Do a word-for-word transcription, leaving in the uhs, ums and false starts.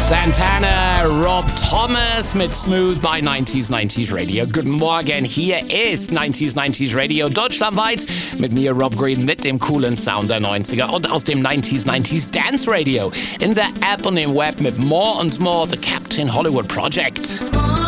Santana, Rob Thomas mit Smooth bei neunzig neunzig Radio. Guten Morgen, hier ist neunzig neunzig Radio deutschlandweit mit mir Rob Green mit dem coolen Sound der neunziger und aus dem neunzig neunzig Dance Radio in der App und im Web mit More and More, The Captain Hollywood Project.